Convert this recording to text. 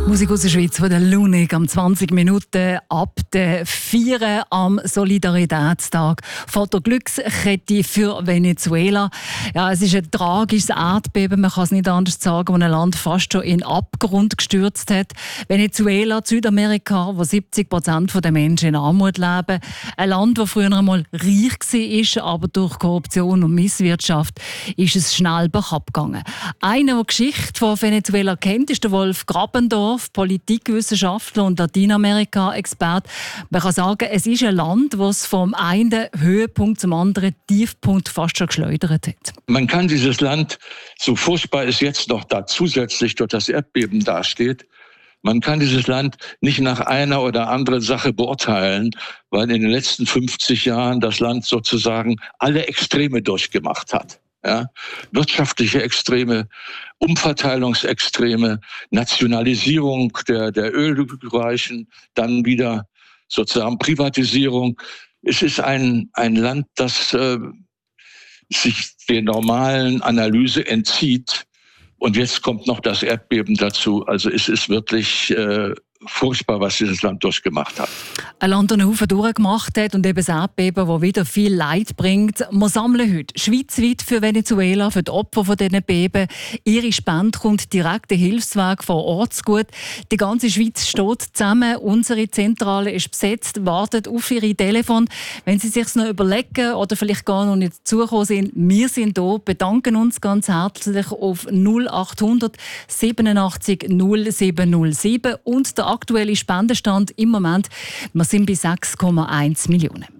Musik aus der Schweiz von der Lunik am 20 Minuten ab der 4 am Solidaritätstag von der Glückskette für Venezuela. Ja, es ist ein tragisches Erdbeben, man kann es nicht anders sagen, das ein Land fast schon in den Abgrund gestürzt hat. Venezuela, Südamerika, wo 70% der Menschen in Armut leben. Ein Land, das früher einmal reich war, aber durch Korruption und Misswirtschaft ist es schnell bergab gegangen. Einer, der die Geschichte von Venezuela kennt, ist der Wolf Grabendorf, Politikwissenschaftler und Lateinamerika-Experte. Man kann sagen, es ist ein Land, das vom einen Höhepunkt zum anderen Tiefpunkt fast schon geschleudert hat. Man kann dieses Land, so furchtbar es jetzt noch da zusätzlich durch das Erdbeben dasteht, man kann dieses Land nicht nach einer oder anderen Sache beurteilen, weil in den letzten 50 Jahren das Land sozusagen alle Extreme durchgemacht hat. Ja, wirtschaftliche Extreme, Umverteilungsextreme, Nationalisierung der Ölreichen, dann wieder sozusagen Privatisierung. Es ist ein Land, das sich der normalen Analyse entzieht. Und jetzt kommt noch das Erdbeben dazu. Also es ist wirklich furchtbar, was dieses Land durchgemacht hat. Ein Land, das einen Haufen durchgemacht hat und eben das Erdbeben, das wieder viel Leid bringt. Wir sammeln heute schweizweit für Venezuela, für die Opfer von diesen Beben. Ihre Spende kommt direkt den Hilfsweg vor Ort zugute. Die ganze Schweiz steht zusammen. Unsere Zentrale ist besetzt, wartet auf Ihre Telefon. Wenn Sie sich noch überlegen oder vielleicht gar noch nicht zugekommen sind, wir sind da, bedanken uns ganz herzlich auf 0800 87 0707 und der aktuelle Spendenstand im Moment, wir sind bei 6,1 Millionen.